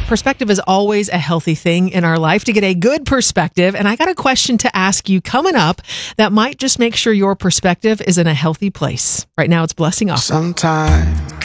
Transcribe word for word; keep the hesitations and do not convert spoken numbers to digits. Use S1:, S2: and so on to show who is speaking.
S1: Perspective is always a healthy thing in our life to get a good perspective. And I got a question to ask you coming up that might just make sure your perspective is in a healthy place. Right now, it's Blessing Off.
S2: Sometimes